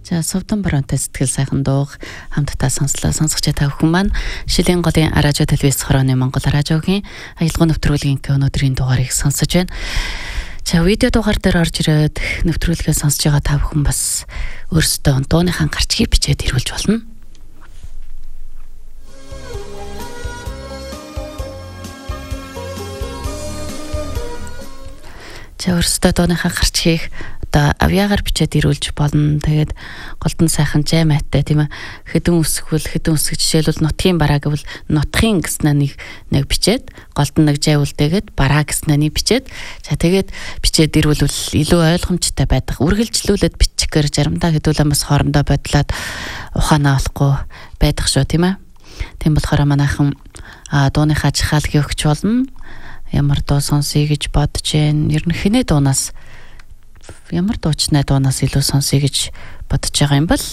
За Совдон Баруунтай сэтгэл сайхан дууг хамтдаа сонслоо. Сонсогч та бүхэн маань Шилийн голын радио телевиз хорооны Монгол радиогийн аялал нэвтрүүлгийн өнөөдрийн дугаарыг сонсож байна. За видео дугаар дээр орж ирээд нэвтрүүлгээ сонсож байгаа та бүхэн бас өөрсдөө дууныхаа гарчгийг бичээд ирүүлж болно. За өөрсдөө дууныхаа гарчгийг одоо авьяагаар бичээд ирүүлж болно. Тэгээд голдон сайхан жаймаатай тийм ээ. Хэдэн үсэг жишээлбэл нутгийн бараа гэвэл нутгийн гэснээ нэг бичээд голдон нэг жайвуулдээгээд бараа гэснээ нэг бичээд за тэгээд бичээд ирүүлвэл илүү ойлгомжтой байдаг. Үргэлжлүүлээд бичихээр заримдаа хэдүүлээ бас хоорондоо бодлоод ухаанаа олохгүй байдаг шүү тийм ээ. Тийм болохоор манайхан дууныхаа жихаалгийг өгч болно. Ямар дуу сонсъё гэж бодож байна. Ер нь хинэ дуунаас ямар дуучнаа дуунаас илүү сонсъё гэж бодож байгаа юм бол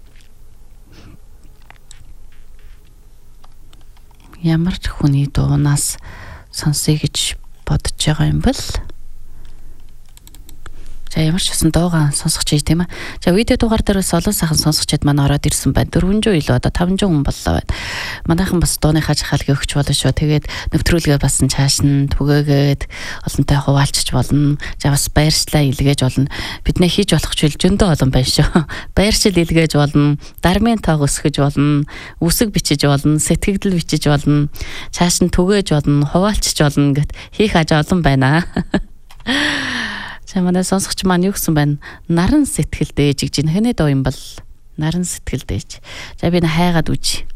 ямар хүний дуунаас сонсъё гэж бодож байгаа юм бол за ямар ч гэсэн дуугаа сонсох чий тийм ээ. За видео дугаар дээр бас олон сайхан сонсогчид маань ороод ирсэн байна. 400 илүү одоо 500 хүн боллоо байна. Манайхан бас дууныхаа жахалгийг өгч болно шүү. Тэгээд нэвтрүүлгээ басан цааш нь түгээгээд олонтой хуваалцж болно. За бас баярчлаа илгээж болно. Биднээ хийж болох зүйл зөндөө олон байна шүү. Баярчил илгээж болно. Дармын тоог өсгөж болно. Үсэг бичиж болно. Сэтгэгдэл бичиж болно. Цааш нь түгээж болно. Хуваалцж болно гэт хийх аж олон байна. За манай сонсогч маань юу гэсэн байна? Наран сэтгэлдээ жигж хэнэ доо юм бол наран сэтгэлдээж. За би хайгаад үж.